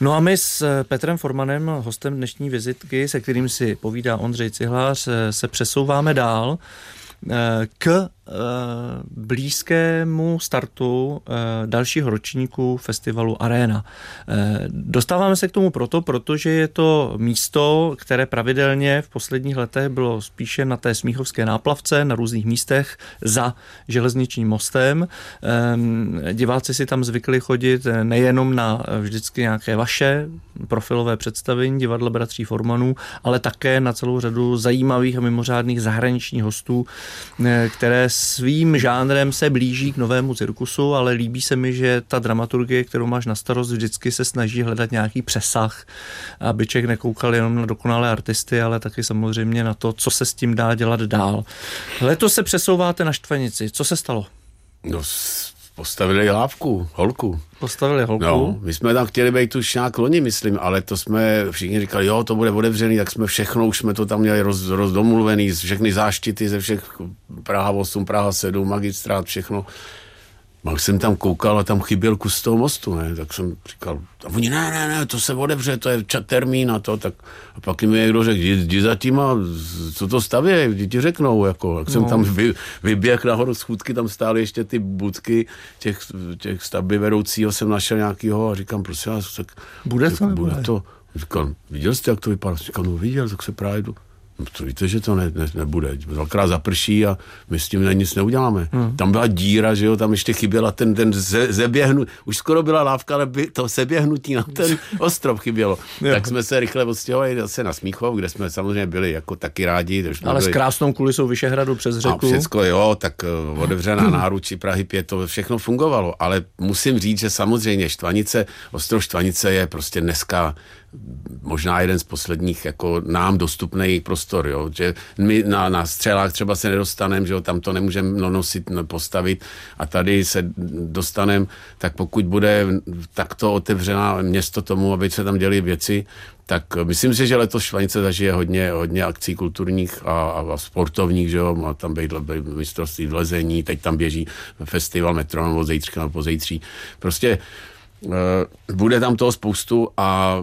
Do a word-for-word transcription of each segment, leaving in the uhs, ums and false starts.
No a my s Petrem Formanem, hostem dnešní vizitky, se kterým si povídá Ondřej Cihlář, se přesouváme dál k blízkému startu dalšího ročníku festivalu Arena. Dostáváme se k tomu proto, protože je to místo, které pravidelně v posledních letech bylo spíše na té Smíchovské náplavce, na různých místech za železničním mostem. Diváci si tam zvykli chodit nejenom na vždycky nějaké vaše profilové představení divadla bratří Formanů, ale také na celou řadu zajímavých a mimořádných zahraničních hostů, které svým žánrem se blíží k novému cirkusu, ale líbí se mi, že ta dramaturgie, kterou máš na starost, vždycky se snaží hledat nějaký přesah, aby člověk nekoukal jenom na dokonalé artisty, ale taky samozřejmě na to, co se s tím dá dělat dál. Letos se přesouváte na Štvanici. Co se stalo? No, postavili lávku, holku. Postavili holku? No, my jsme tam chtěli být už nějak loni, myslím, ale to jsme všichni říkali, jo, to bude otevřený, tak jsme všechno, už jsme to tam měli roz, rozdomluvený, všechny záštity ze všech Praha osm, Praha sedm, magistrát, všechno. Pak jsem tam koukal a tam chyběl kus toho mostu, ne? Tak jsem říkal, a oni, ne, ne, ne, to se otevře, to je ča- termín a to, tak a pak mi někdo řekl, jdi za tím a co to stavěj, jdi ti řeknou, jako, tak jsem no. tam vy, vyběhl nahoru schůdky, tam stály ještě ty budky těch, těch stavby vedoucího, jsem našel nějakýho a říkám, prosím vás, tak bude to, bude to. Říkal, viděl jste, jak to vypadá? Říkal, no viděl, tak se právě jdu. No to víte, že to ne, ne, nebude. Dvakrát zaprší a my s tím nic neuděláme. Hmm. Tam byla díra, že jo, tam ještě chyběla ten, ten ze, zeběhnu, už skoro byla lávka, ale by to seběhnutí na ten ostrov chybělo. Tak jsme se rychle odstěhovali zase na Smíchov, kde jsme samozřejmě byli jako taky rádi. Ale byli... s krásnou kulisou Vyšehradu přes řeku. A všecko, jo, tak otevřená náručí Prahy pět, to všechno fungovalo. Ale musím říct, že samozřejmě Štvanice, ostrov Štvanice je prostě dneska možná jeden z posledních jako nám dostupných prostor, jo, že my na, na střelách třeba se nedostaneme, že jo, tam to nemůžeme nosit, postavit a tady se dostaneme, tak pokud bude takto otevřená město tomu, aby se tam děly věci, tak myslím si, že letos Štvanice zažije hodně, hodně akcí kulturních a, a sportovních, že jo, má tam být mistrovství v lezení, teď tam běží festival Metronom od zítřka nebo pozítří. Prostě bude tam toho spoustu a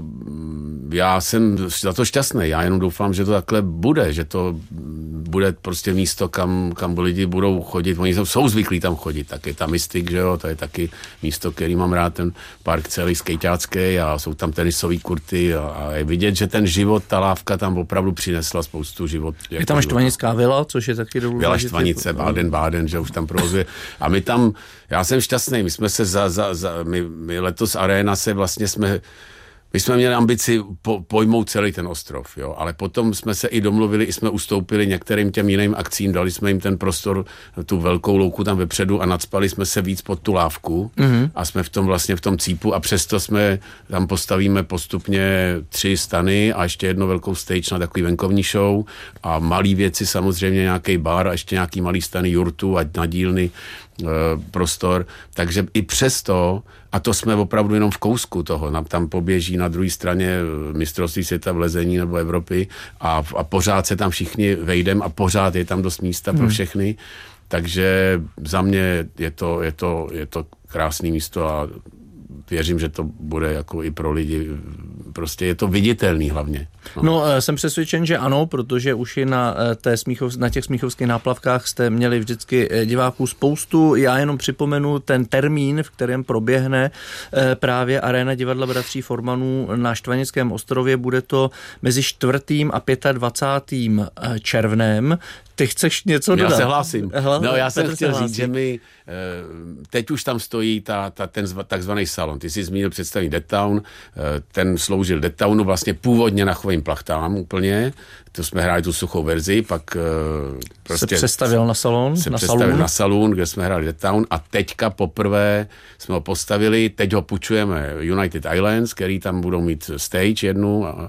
já jsem za to šťastný. Já jenom doufám, že to takhle bude, že to bude prostě místo, kam, kam lidi budou chodit. Oni jsou zvyklí tam chodit. Tak je tam Mystik, že jo, to je taky místo, který mám rád, ten park celý skejťácký a jsou tam tenisový kurty a, a je vidět, že ten život, ta lávka tam opravdu přinesla spoustu život. Je tam Štvanická vila, což je taky důležité. Vila Štvanice, Baden-Baden, že už tam provozuje. A my tam, já jsem šťastný, my jsme se za, za, za my, my letos Arena se vlastně jsme, my jsme měli ambici po, pojmout celý ten ostrov, jo, ale potom jsme se i domluvili, i jsme ustoupili některým těm jiným akcím, dali jsme jim ten prostor, tu velkou louku tam vepředu a nadspali jsme se víc pod tu lávku mm-hmm. a jsme v tom vlastně v tom cípu a přesto jsme tam postavíme postupně tři stany a ještě jedno velkou stage na takový venkovní show a malý věci samozřejmě nějaký bar a ještě nějaký malý stany jurtu a na dílny prostor, takže i přesto, a to jsme opravdu jenom v kousku toho, nám tam poběží na druhé straně mistrovství světa v lezení nebo Evropy a, a pořád se tam všichni vejdem a pořád je tam dost místa hmm. pro všechny, takže za mě je to, je to, je to krásné místo a věřím, že to bude jako i pro lidi, prostě je to viditelný hlavně. No, no jsem přesvědčen, že ano, protože už i na, té Smíchov, na těch smíchovských náplavkách jste měli vždycky diváků spoustu. Já jenom připomenu ten termín, v kterém proběhne právě Arena divadla bratří Formanů na Štvanickém ostrově. Bude to mezi čtvrtým a dvacátým pátým červnem. Ty chceš něco dodat? Já se hlásím. Hla, no, já jsem Petr chtěl říct, že my teď už tam stojí ta, ta, ten takzvaný salon. Ty jsi zmínil představení Dead Town, ten sloužil Dead Townu vlastně původně na Chovým plachtám úplně, to jsme hráli tu suchou verzi, pak prostě se přestavil na salon, se na přestavil salon. na salon, kde jsme hráli Dead Town a teďka poprvé jsme ho postavili, teď ho půjčujeme United Islands, který tam budou mít stage jednu a,